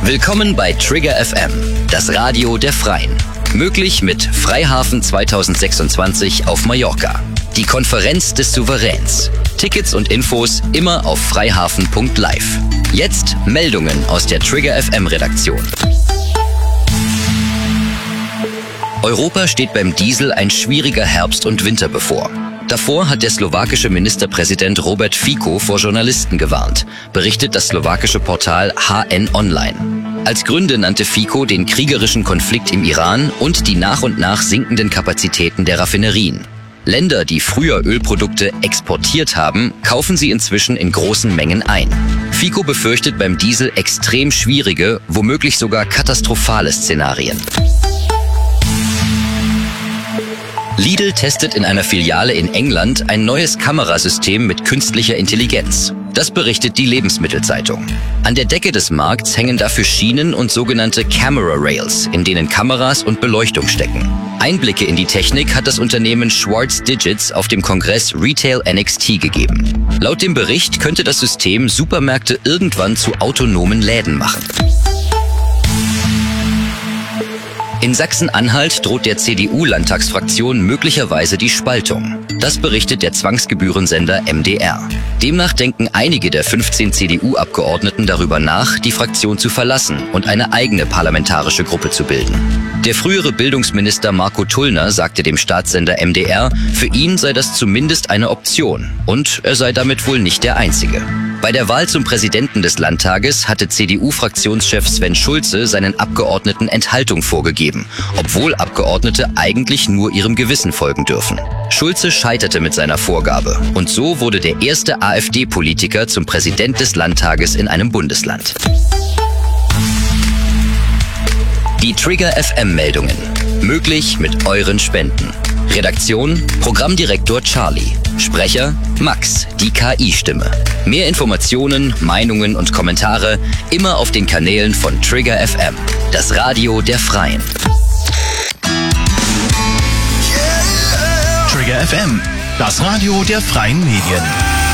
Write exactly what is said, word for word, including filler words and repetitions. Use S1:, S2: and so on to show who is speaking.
S1: Willkommen bei Trigger F M, das Radio der Freien. Möglich mit Freihafen zweitausendsechsundzwanzig auf Mallorca. Die Konferenz des Souveräns. Tickets und Infos immer auf freihafen punkt live. Jetzt Meldungen aus der Trigger F M Redaktion. Europa steht beim Diesel ein schwieriger Herbst und Winter bevor. Davor hat der slowakische Ministerpräsident Robert Fico vor Journalisten gewarnt, berichtet das slowakische Portal H N Online. Als Gründe nannte Fico den kriegerischen Konflikt im Iran und die nach und nach sinkenden Kapazitäten der Raffinerien. Länder, die früher Ölprodukte exportiert haben, kaufen sie inzwischen in großen Mengen ein. Fico befürchtet beim Diesel extrem schwierige, womöglich sogar katastrophale Szenarien. Lidl testet in einer Filiale in England ein neues Kamerasystem mit künstlicher Intelligenz. Das berichtet die Lebensmittelzeitung. An der Decke des Markts hängen dafür Schienen und sogenannte Camera Rails, in denen Kameras und Beleuchtung stecken. Einblicke in die Technik hat das Unternehmen Schwarz Digits auf dem Kongress Retail N X T gegeben. Laut dem Bericht könnte das System Supermärkte irgendwann zu autonomen Läden machen. In Sachsen-Anhalt droht der C D U-Landtagsfraktion möglicherweise die Spaltung. Das berichtet der Zwangsgebührensender M D R. Demnach denken einige der fünfzehn C D U-Abgeordneten darüber nach, die Fraktion zu verlassen und eine eigene parlamentarische Gruppe zu bilden. Der frühere Bildungsminister Marco Tullner sagte dem Staatssender M D R, für ihn sei das zumindest eine Option und er sei damit wohl nicht der Einzige. Bei der Wahl zum Präsidenten des Landtages hatte C D U-Fraktionschef Sven Schulze seinen Abgeordneten Enthaltung vorgegeben, obwohl Abgeordnete eigentlich nur ihrem Gewissen folgen dürfen. Schulze scheiterte mit seiner Vorgabe und so wurde der erste AfD-Politiker zum Präsident des Landtages in einem Bundesland. Die Trigger F M-Meldungen. Möglich mit euren Spenden. Redaktion: Programmdirektor Charlie. Sprecher: Max, die K I-Stimme. Mehr Informationen, Meinungen und Kommentare immer auf den Kanälen von Trigger F M, das Radio der Freien.
S2: Trigger F M, das Radio der Freien Medien.